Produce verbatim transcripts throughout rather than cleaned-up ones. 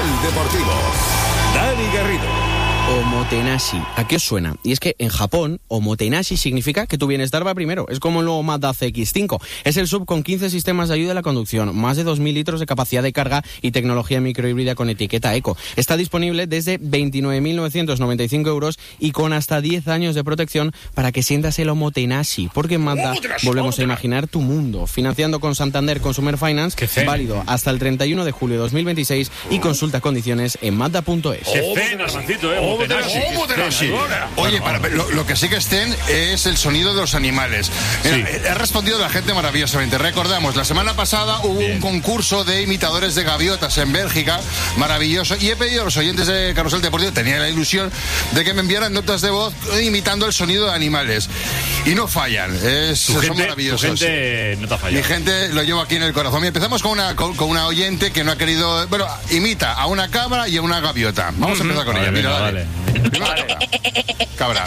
Nivel Deportivo. Dani Garrido. Omotenashi, ¿a qué os suena? Y es que en Japón, omotenashi significa que tu bienestar va primero. Es como el nuevo Mazda C X cinco. Es el sub con quince sistemas de ayuda a la conducción, más de dos mil litros de capacidad de carga y tecnología microhíbrida con etiqueta eco. Está disponible desde veintinueve mil novecientos noventa y cinco euros y con hasta diez años de protección para que sientas el omotenashi. Porque en Mazda volvemos a imaginar tu mundo. Financiando con Santander Consumer Finance, válido hasta el treinta y uno de julio de dos mil veintiséis y consulta condiciones en mazda punto es. ¡Qué zen, Armancito, eh! Omotenashi. Oye, para, lo, lo que sí que estén es el sonido de los animales. Mira, sí. He respondido la gente maravillosamente. Recordamos, la semana pasada hubo Bien. un concurso de imitadores de gaviotas en Bélgica, maravilloso, y he pedido a los oyentes de Carrusel Deportivo, tenía la ilusión de que me enviaran notas de voz imitando el sonido de animales. Y no fallan, es, son gente, maravillosos. Tu gente no te ha fallado. Mi gente lo llevo aquí en el corazón. Y empezamos con una, con, con una oyente que no ha querido... Bueno, imita a una cabra y a una gaviota. Vamos uh-huh. a empezar con vale, ella. Mira, venga, dale. Vale. Cabra.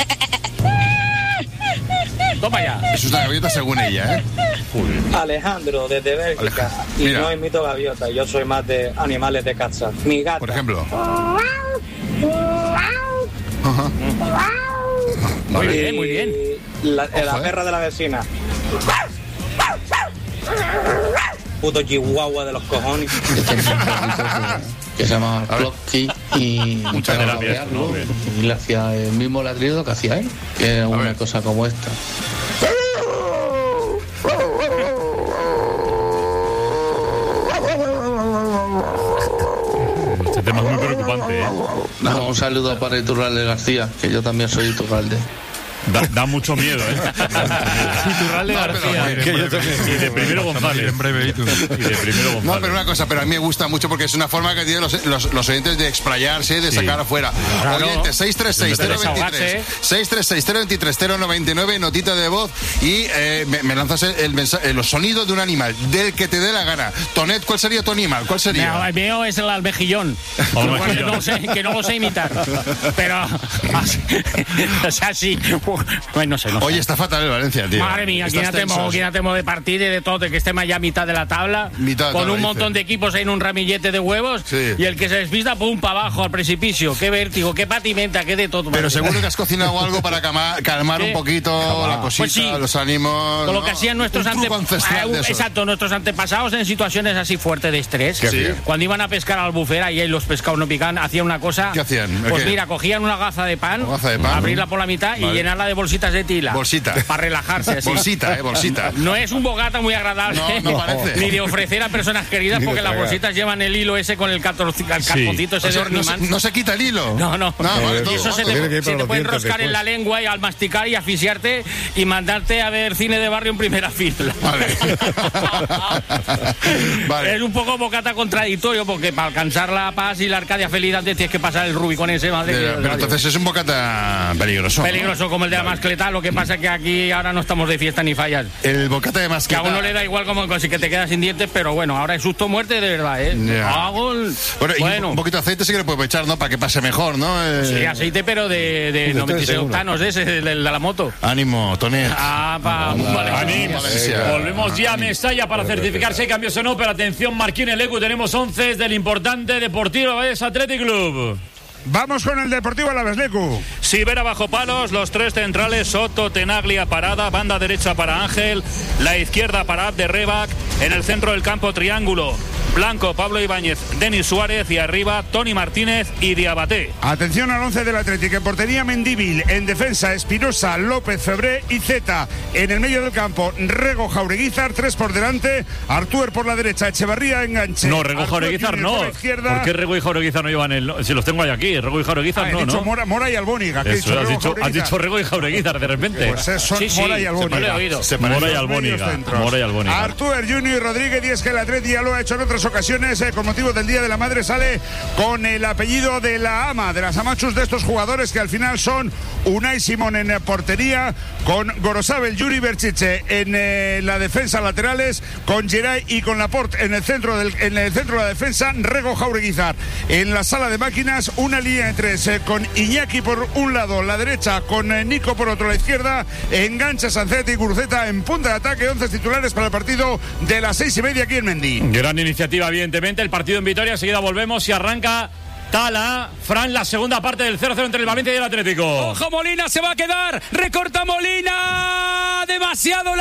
Toma ya. Es una gaviota según ella, ¿eh? Alejandro, desde Bélgica. Y no imito gaviota, yo soy más de animales de casa. Mi gata. Por ejemplo. Ajá. Muy bien, muy bien. La, la perra de la vecina. Puto chihuahua de los cojones. Que se llama Clocky y muchas gracias, ¿no? Y le hacía el mismo ladrido que hacía él, que era una cosa como esta. Este tema es muy preocupante, ¿eh? No, un saludo para Iturralde García, que yo también soy Iturralde. Da, da mucho miedo, ¿eh? Iturralde García. Y de Primero González. En breve, y tú. Y de Primero González. No, pero una cosa, pero a mí me gusta mucho porque es una forma que tienen los, los, los oyentes de explayarse, de sí. sacar afuera. Claro. Oyentes, seis tres seis cero veintitrés, seis tres seis cero veintitrés cero noventa y nueve, notita de voz y eh, me, me lanzas el, el mensaje, los sonidos de un animal, del que te dé la gana. Tonet, ¿cuál sería tu animal? ¿Cuál sería? No, el mío es el almejillón. Que no, sé, que no lo sé imitar. Pero, o sea, sí. Bueno, no sé, no sé. Oye, está fatal el Valencia, tío. Madre mía, ¿quién hacemos de partir y de todo, de que estemos ya a mitad de la tabla? Mitad con un dice. montón de equipos ahí en un ramillete de huevos. Sí. Y el que se despista, pum, para abajo, al precipicio. Qué vértigo, qué patimenta, qué de todo. Pero seguro que has cocinado algo para calmar, calmar un poquito ah, la cosita, pues sí. los ánimos. Con lo ¿no? que hacían nuestros antepasados. Ah, exacto, nuestros antepasados en situaciones así fuertes de estrés. Sí. Cuando iban a pescar a la albufera y ahí los pescados no picaban, hacían una cosa. ¿Qué hacían? Pues ¿qué? mira, cogían una gaza de pan, gaza de pan abrirla por la mitad vale. y llenarla de bolsitas de tila. Bolsita. Para relajarse así. Bolsita, eh, bolsita. No es un bogata muy agradable. No, no parece. Ni de ofrecer a personas queridas porque las bolsitas llevan el hilo ese con el cartoncito sí. ese o sea, de Horniman. No, no se quita el hilo. No, no. no vale, y eso se te, se te puede enroscar en la lengua y al masticar y asfixiarte y mandarte a ver cine de barrio en primera fila. Vale. vale. Es un poco bocata contradictorio porque para alcanzar la paz y la Arcadia feliz antes tienes que pasar el Rubicón ese. Madre de, que, pero entonces es un bocata peligroso. Peligroso ¿no? como el de la vale. mascleta. Lo que pasa es que aquí ahora no estamos de fiesta ni fallas. El bocata de mascleta. Que a uno le da igual como si que te quedas sin dientes, pero bueno, ahora es susto muerte de verdad, ¿eh? Yeah. El... Bueno, bueno. Y un poquito de aceite sí que le puedo echar, ¿no? Para que pase mejor, ¿no? Eh... Sí, aceite, pero de, de noventa y seis octanos, ese, de, de la moto. Ánimo, Tonet. Ah, pa, vale. Ánimo. Volvemos ya a Mestalla para certificar si hay cambios o no, pero atención, Marquín el Ecu, tenemos once del importante Deportivo Alavés Athletic Club. Vamos con el Deportivo Alavés, Lecu. Sivera bajo palos, los tres centrales, Soto, Tenaglia, Parada, banda derecha para Ángel, la izquierda para Abderrebac, en el centro del campo triángulo, Blanco, Pablo Ibáñez, Denis Suárez y arriba Tony Martínez y Diabaté. Atención al once del Atlético, en portería Mendívil, en defensa Espinosa, López, Febré y Zeta, en el medio del campo Rego, Jaureguizar, tres por delante, Artúer por la derecha, Echevarría enganche. No, Rego, Jaureguizar no. ¿Por qué Rego y Jaureguizar no llevan el...? Si los tengo ahí aquí, Rego y Jaureguizar ah, no, dicho ¿no? Mora, Mora y Albóniga. Eso, dicho has, dicho, has dicho Rego y Jaureguizar de repente. Pues son sí, sí, Mora y Albóniga. Se Mora y Albóniga. Mora y Albóniga. Artúer, Junior y Rodríguez, y es que el Atleti ya lo ha hecho en otras ocasiones, eh, con motivo del Día de la Madre, sale con el apellido de la ama, de las amachus de estos jugadores que al final son Unai Simón en portería, con Gorosabel, Yuri Berchiche en eh, la defensa laterales, con Geray y con Laporte en el centro del, en el centro de la defensa, Rego, Jaureguizar. En la sala de máquinas, una línea de tres, eh, con Iñaki por un lado, la derecha, con eh, Nico por otro, la izquierda, engancha Sancet y Guruceta en punta de ataque, once titulares para el partido de las seis y media aquí en Mendy. Gran iniciativa deportiva, evidentemente. El partido en Vitoria, enseguida volvemos y arranca Tala. Fran, la segunda parte del cero cero entre el Valencia y el Atlético. ¡Ojo, Molina se va a quedar! ¡Recorta Molina! ¡Demasiado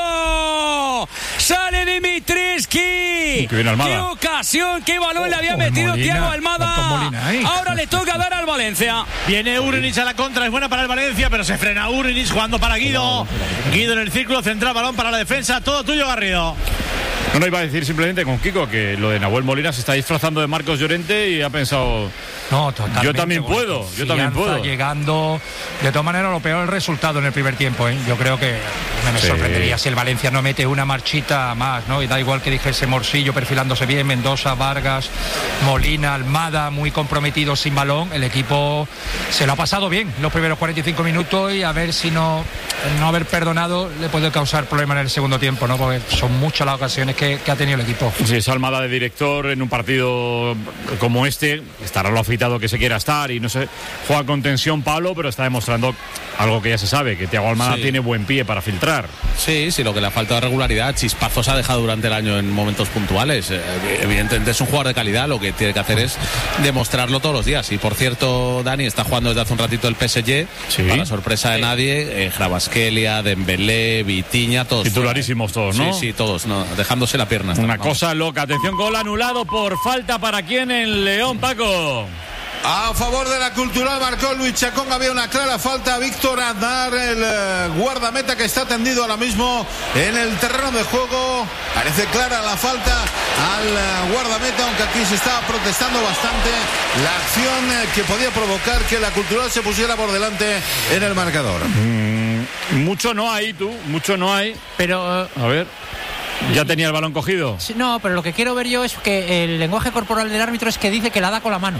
largo! ¡Sale Dimitrisky! ¡Qué bien Almada! ¡Qué ocasión! ¡Qué balón oh, le había oh, metido Molina. Thiago Almada! Molina, ¿eh? Ahora le toca dar al Valencia. Viene Urinic a la contra, es buena para el Valencia, pero se frena Urinic jugando para Guido. Guido en el círculo central, balón para la defensa. Todo tuyo, Garrido. No, no, iba a decir simplemente con Kiko que lo de Nahuel Molina se está disfrazando de Marcos Llorente y ha pensado... No, totalmente. Yo también puedo, yo también puedo. Llegando, de todas maneras, lo peor el resultado en el primer tiempo, ¿eh? Yo creo que me sí. sorprendería si el Valencia no mete una marchita más, ¿no? Y da igual que dijese Morcillo perfilándose bien, Mendoza, Vargas, Molina, Almada, muy comprometidos sin balón. El equipo se lo ha pasado bien los primeros cuarenta y cinco minutos y a ver si no, no haber perdonado le puede causar problemas en el segundo tiempo, ¿no? Porque son muchas las ocasiones que, que ha tenido el equipo. Sí, es Almada de director en un partido como este, estará lo afitado que se quiera estar y no sé, juega con tensión Pablo, pero está demostrando algo que ya se sabe, que Thiago Almada sí. tiene buen pie para filtrar. Sí, sí, lo que le ha faltado de regularidad, chispazos ha dejado durante el año en momentos puntuales. Eh, evidentemente es un jugador de calidad, lo que tiene que hacer es demostrarlo todos los días. Y por cierto, Dani está jugando desde hace un ratito el P S G, sí. para sorpresa de nadie, eh, Kvaratskhelia, Dembélé, Vitinha, todos. Titularísimos todos, ¿no? Sí, sí, todos, no, dejándose la pierna. Una vamos. cosa loca. Atención, gol anulado por falta para quién en León, Paco. A favor de la Cultural marcó Luis Chacón, había una clara falta. Víctor Aznar, el eh, guardameta que está tendido ahora mismo en el terreno de juego. Parece clara la falta al eh, guardameta, aunque aquí se estaba protestando bastante la acción eh, que podía provocar que la Cultural se pusiera por delante en el marcador. Mm, mucho no hay, tú, mucho no hay. Pero... A ver... ¿Ya tenía el balón cogido? Sí, no, pero lo que quiero ver yo es que el lenguaje corporal del árbitro es que dice que la da con la mano.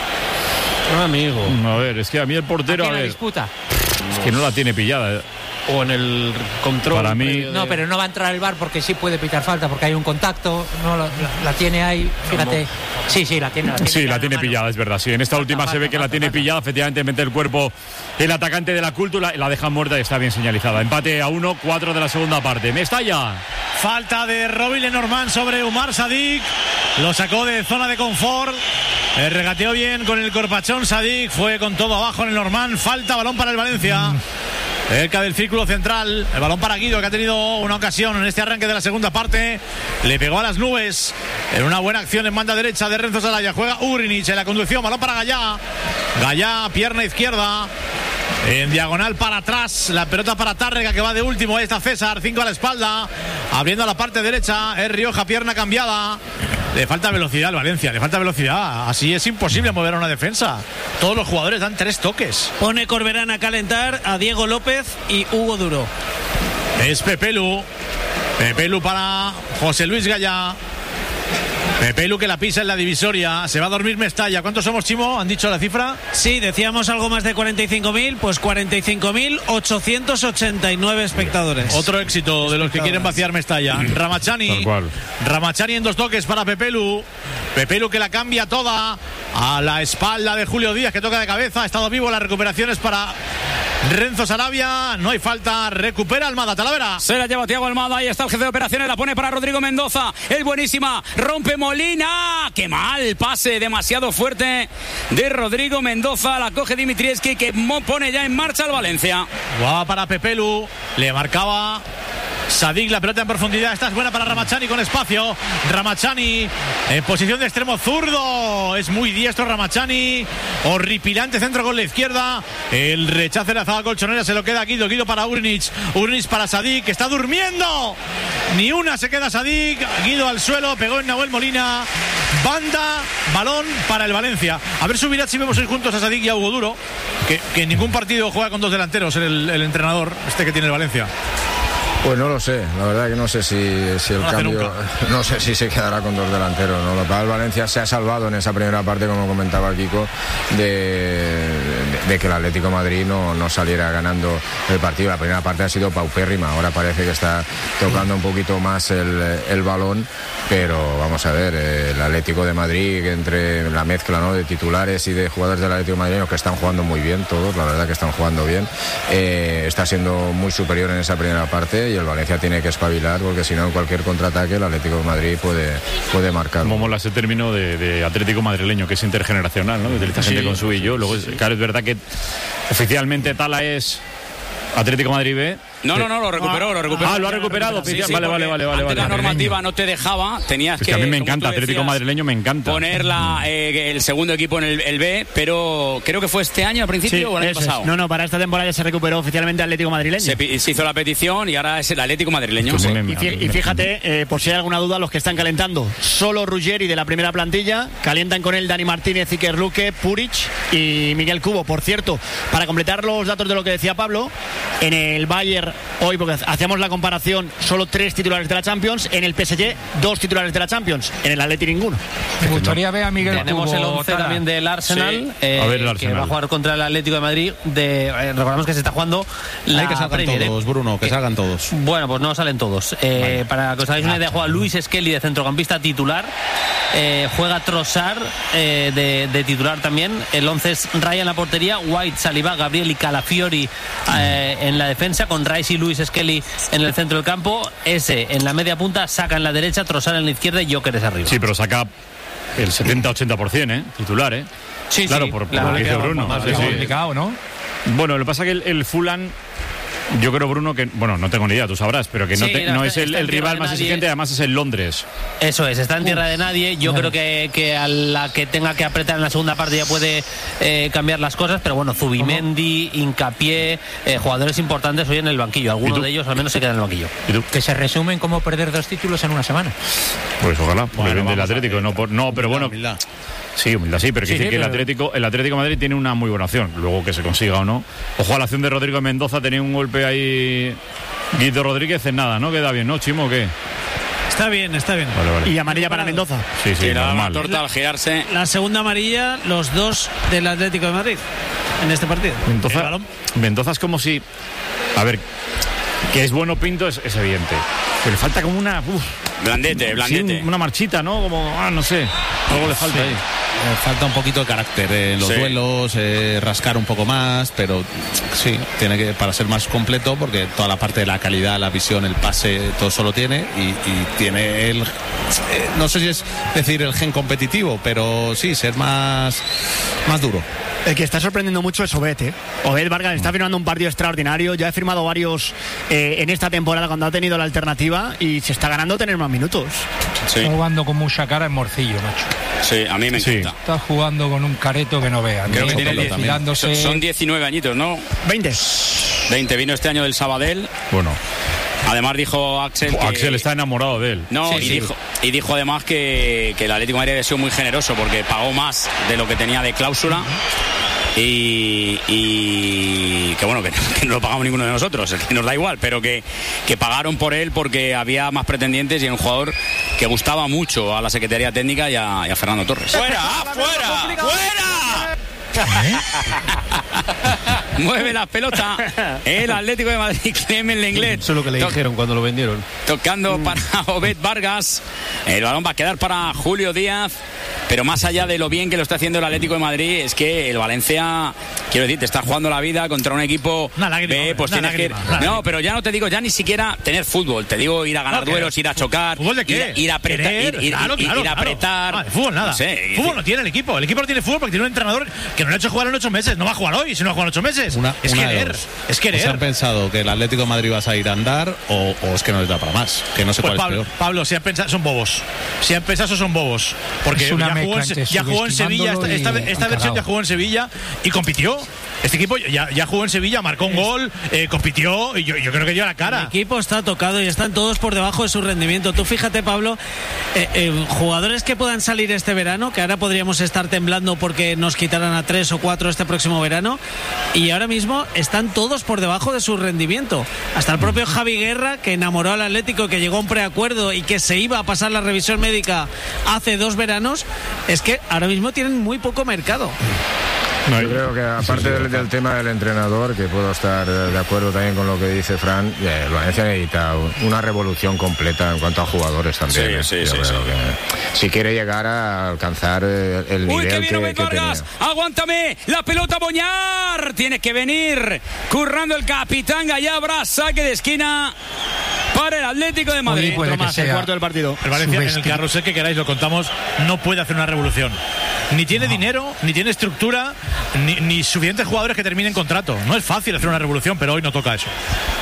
Ah, amigo. A ver, es que a mí el portero... ¿A ver, la disputa? Es que no la tiene pillada. O en el control. Para mí... De... No, pero no va a entrar el V A R porque sí puede pitar falta, porque hay un contacto. No, la, la, la tiene ahí, fíjate. Sí, sí, la tiene. La tiene sí, la tiene pillada, es verdad. Sí, en esta última falta, se ve falta, que falta, la tiene falta. pillada. Efectivamente, mete el cuerpo el atacante de la Cultura, la deja muerta y está bien señalizada. Empate a uno, cuatro de la segunda parte. Mestalla. Falta de Robin Lenormand sobre Umar Sadik. Lo sacó de zona de confort. El regateó bien con el corpachón Sadik. Fue con todo abajo en el Lenormand. Falta, balón para el Valencia. Mm. Cerca del círculo central, el balón para Guido, que ha tenido una ocasión en este arranque de la segunda parte. Le pegó a las nubes en una buena acción en banda derecha de Renzo Salaya. Juega Urinic en la conducción, balón para Gallá. Gallá, pierna izquierda. En diagonal para atrás, la pelota para Tárrega, que va de último. Ahí está César, cinco a la espalda. Abriendo a la parte derecha, es Rioja, pierna cambiada. Le falta velocidad al Valencia, le falta velocidad. Así es imposible mover a una defensa. Todos los jugadores dan tres toques. Pone Corberán a calentar a Diego López y Hugo Duro. Es Pepelu. Pepelu para José Luis Gallá. Pepelu que la pisa en la divisoria. Se va a dormir Mestalla. ¿Cuántos somos, Chimo? ¿Han dicho la cifra? Sí, decíamos algo más de cuarenta y cinco mil. Pues cuarenta y cinco mil ochocientos ochenta y nueve espectadores. Otro éxito de los que quieren vaciar Mestalla. Ramachani. Ramachani en dos toques para Pepelu. Pepelu que la cambia toda a la espalda de Julio Díaz, que toca de cabeza. Ha estado vivo. Las recuperaciones para Renzo Sarabia. No hay falta. Recupera Almada. Talavera. Se la lleva Thiago Almada. Ahí está el jefe de operaciones. La pone para Rodrigo Mendoza. Es buenísima. Rompe Molina. Qué mal pase. Demasiado fuerte de Rodrigo Mendoza. La coge Dimitrievski, que pone ya en marcha al Valencia. Guau para Pepelu. Le marcaba Sadik, la pelota en profundidad. Esta es buena para Ramachani con espacio. Ramachani en posición de extremo zurdo. Es muy diestro Ramachani. Horripilante centro con la izquierda. El rechazo de la zaga colchonera se lo queda Guido. Guido para Urnic. Urnic para Sadik, que está durmiendo. Ni una se queda Sadik. Guido al suelo. Pegó en Nahuel Molina. Banda, balón para el Valencia. A ver, subirá si vemos ir juntos a Sadik y a Hugo Duro. Que, que en ningún partido juega con dos delanteros el, el entrenador este que tiene el Valencia. Pues no lo sé, la verdad que no sé si, si el no cambio, no sé si se quedará con dos delanteros, ¿no? Lo que el Valencia se ha salvado en esa primera parte, como comentaba Kiko, de, de, de que el Atlético de Madrid no, no saliera ganando el partido. La primera parte ha sido paupérrima, ahora parece que está tocando un poquito más el, el balón, pero vamos a ver, el Atlético de Madrid, entre la mezcla, ¿no?, de titulares y de jugadores del Atlético de Madrid, que están jugando muy bien todos, la verdad que están jugando bien, eh, está siendo muy superior en esa primera parte, y el Valencia tiene que espabilar, porque si no, en cualquier contraataque el Atlético de Madrid puede, puede marcar. Como mola ese término de, de Atlético madrileño, que es intergeneracional, ¿no? Que utiliza sí, gente con su y yo. Luego, sí. Claro, es verdad que oficialmente Tala es Atlético Madrid B. No, no, no, lo recuperó, lo recuperó. Ah, lo ha recuperado. Sí, sí, vale, vale, vale, vale. Antes vale, la vale. normativa no te dejaba, tenías es que. que a mí me encanta, Atlético madrileño me encanta. Poner la, eh, el segundo equipo en el, el B, pero creo que fue este año al principio sí, o el año pasado. Es. No, no, para esta temporada ya se recuperó oficialmente Atlético madrileño. Se, se hizo la petición y ahora es el Atlético madrileño. Sí. Y, y fíjate, eh, por si hay alguna duda, los que están calentando, solo Ruggeri de la primera plantilla, calientan con él Dani Martínez, Iker Luque, Puric y Miguel Cubo. Por cierto, para completar los datos de lo que decía Pablo, en el Bayern hoy, porque hacíamos la comparación, solo tres titulares de la Champions, en el P S G dos titulares de la Champions, en el Atleti ninguno. Me gustaría ver a Miguel Tenemos Cubo, el once Tala. también del Arsenal, Sí. eh, A ver el que Arsenal. va a jugar contra el Atlético de Madrid. De, eh, recordamos que se está jugando la Hay que salgan Premier, todos, ¿eh? Bruno, que salgan todos. Bueno, pues no salen todos. Eh, Vale. Para que os hagáis una idea, juega Luis Skelly de centrocampista titular. Eh, juega Trossard eh, de, de titular también. El once es Raya en la portería, White, Saliba, Gabriel y Calafiori eh, en la defensa, con Rice y Luis Skelly en el centro del campo. Ese en la media punta, Saka en la derecha, Trossard en la izquierda y Jokeres arriba. Sí, pero saca el setenta ochenta por ciento, ¿eh? Titular, ¿eh? Sí, claro, sí, por, por claro, lo que dice queda Bruno. más Sí, sí. complicado, ¿no? Bueno, lo que pasa es que el, el Fulham, yo creo, Bruno, que, bueno, no tengo ni idea, tú sabrás, pero que no, Sí, te- no, no está- es el, está en el tierra rival de más nadie. exigente, además es en Londres. Eso es, está en tierra de nadie. Yo creo que, que a la que tenga que apretar en la segunda parte ya puede eh, cambiar las cosas, pero bueno, Zubimendi, Hincapié, eh, jugadores importantes hoy en el banquillo. Algunos de ellos al menos se quedan en el banquillo. Que se resumen como perder dos títulos en una semana. Pues ojalá, porque Bueno, viene del vamos a Atlético, no, por- no, pero bueno. Sí, humildad, sí, pero Sí, quiere decir sí, que el pero- Atlético, el Atlético de Madrid tiene una muy buena opción, luego que se consiga o no. Ojo a la acción de Rodrigo Mendoza, tenía un golpe ahí Guido Rodríguez en nada, ¿no? Queda bien, ¿no, Chimo, o qué? Está bien, está bien. Vale, vale. Y amarilla para Mendoza. Sí, sí, Sí, la normal. torta al girarse. La segunda amarilla, los dos del Atlético de Madrid en este partido. Mendoza, Mendoza es como si, a ver, que es bueno Pinto es, es evidente, pero le falta como una, uf, Blandete, sí, blandete. una marchita, ¿no? Como, ah, no sé, algo le falta Sí. ahí. Eh, falta un poquito de carácter eh, en los Sí. duelos, eh, rascar un poco más, pero sí, tiene que, para ser más completo, porque toda la parte de la calidad, la visión, el pase, todo eso lo tiene, y, y tiene el, eh, no sé si es decir el gen competitivo, pero sí, ser más, más duro. El que está sorprendiendo mucho es Obed, ¿eh? Obed Vargas está firmando un partido extraordinario. Ya ha firmado varios eh, en esta temporada cuando ha tenido la alternativa y se está ganando tener más minutos. Sí. Está jugando con mucha cara en Morcillo, macho. Sí, a mí me Sí. encanta. Está jugando con un careto que no vea. Creo que Mucho tiene pelo diez- también. son, son diecinueve añitos, ¿no? veinte. veinte, vino este año del Sabadell. Bueno, Además dijo Axel que... Axel está enamorado de él. No, Sí, y, sí. Dijo, y dijo además que, que el Atlético de Madrid había sido muy generoso porque pagó más de lo que tenía de cláusula. Y, y que bueno, que, que no lo pagamos ninguno de nosotros, que nos da igual, pero que, que pagaron por él porque había más pretendientes y era un jugador que gustaba mucho a la Secretaría Técnica y a, y a Fernando Torres. ¡Fuera! ¡Fuera! ¡Fuera! Mueve la pelota el Atlético de Madrid, Clemen Lenglet. Eso es lo que le To- dijeron cuando lo vendieron. Tocando para Obed Vargas. El balón va a quedar para Julio Díaz. Pero más allá de lo bien que lo está haciendo el Atlético de Madrid, es que el Valencia, quiero decir, te está jugando la vida contra un equipo Una lágrima, B, pues una tienes que ir. lágrima, una No, pero ya no te digo ya ni siquiera tener fútbol. Te digo ir a ganar No, que- duelos, ir a chocar. ¿Fútbol de qué? Ir, ir a apretar. Querer, Ir, ir- claro, ir- claro, ir a claro. apretar. Ah, de fútbol nada. No sé, Fútbol no tiene el equipo. El equipo no tiene fútbol porque tiene un entrenador que no le ha hecho jugar en ocho meses. No va a jugar hoy si no va a jugar en ocho meses. Una, es una de querer. dos. Es O querer. se han pensado que el Atlético de Madrid va a salir a andar, o, o es que no les da para más, que no sé Pues cuál Pablo, es peor. Pablo, si han pensado, son bobos. Si han pensado, son bobos. Porque Es una ya, jugó en, mezcla entre ya jugó en Sevilla, esta, esta, subestimándolo y esta versión ya encarado. jugó en Sevilla y compitió. Este equipo ya, ya jugó en Sevilla, marcó un gol, eh, compitió y yo, yo creo que dio la El cara. equipo está tocado y están todos por debajo de su rendimiento. Tú fíjate, Pablo, eh, eh, jugadores que puedan salir este verano, que ahora podríamos estar temblando porque nos quitaran a tres o cuatro este próximo verano, y ahora mismo están todos por debajo de su rendimiento. Hasta el propio Javi Guerra, que enamoró al Atlético, que llegó a un preacuerdo y que se iba a pasar la revisión médica hace dos veranos, es que ahora mismo tienen muy poco mercado. Yo creo que aparte sí, sí, del, del tema del entrenador, que puedo estar de acuerdo también con lo que dice Fran, eh, el Valencia necesita una revolución completa en cuanto a jugadores también. Sí, eh. sí, Yo sí, creo sí. que si quiere llegar a alcanzar el, el Uy, nivel que viene Obed que, que Vargas, tenía. aguántame, la pelota Boñar, tiene que venir currando el capitán Gallabra, saque de esquina para el Atlético de Madrid. Puede que Más, el sea cuarto del partido. El Valencia, en el carrusel que queráis lo contamos, no puede hacer una revolución. Ni tiene no. dinero, ni tiene estructura, ni, ni suficientes jugadores que terminen contrato. No es fácil hacer una revolución, pero hoy no toca eso.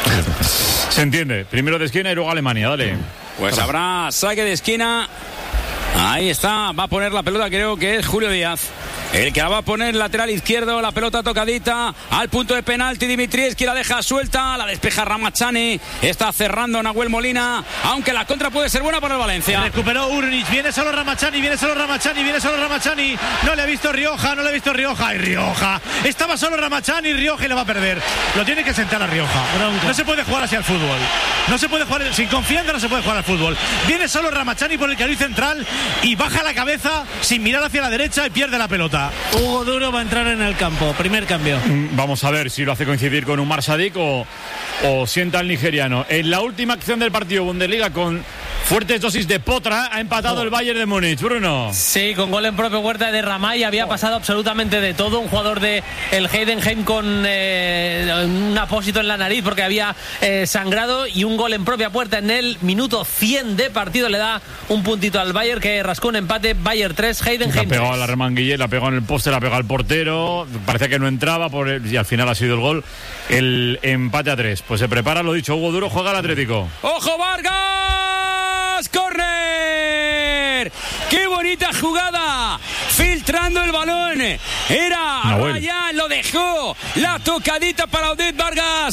Se entiende. Primero de esquina y luego Alemania, dale. Pues habrá saque de esquina. Ahí está, va a poner la pelota, creo que es Julio Díaz. El que la va a poner lateral izquierdo, la pelota tocadita al punto de penalti. Dimitrievski la deja suelta, la despeja Ramachani. Está cerrando Nahuel Molina, aunque la contra puede ser buena para el Valencia. Recuperó Urnic, viene solo Ramachani, viene solo Ramachani, viene solo Ramachani. No le ha visto Rioja, no le ha visto Rioja. Y Rioja, estaba solo Ramachani, Rioja y le va a perder. Lo tiene que sentar a Rioja. No se puede jugar así al fútbol. No se puede jugar, sin confianza no se puede jugar al fútbol. Viene solo Ramachani por el carril central y baja la cabeza sin mirar hacia la derecha y pierde la pelota. Hugo Duro va a entrar en el campo, primer cambio. Vamos a ver si lo hace coincidir con Umar Sadik o, o sienta al nigeriano. En la última acción del partido Bundesliga, con fuertes dosis de potra, ha empatado oh. el Bayern de Múnich. Bruno. Sí, con gol en propio huerta de Ramay. Había oh. pasado absolutamente de todo. Un jugador de el Heidenheim con eh, un apósito en la nariz porque había eh, sangrado, y un gol en propia puerta en el minuto cien de partido le da un puntito al Bayern, que rascó un empate. Bayern tres, Heidenheim tres. La pegó a la remanguille, la pegó en el poste, la pegó al portero. Parecía que no entraba por el, y al final ha sido el gol. El empate a tres. Pues se prepara, lo dicho, Hugo Duro, juega el Atlético. ¡Ojo, Vargas! ¡Corner! ¡Qué bonita jugada! Filtrando el balón. Era Rayán, lo dejó. La tocadita para Oded Vargas.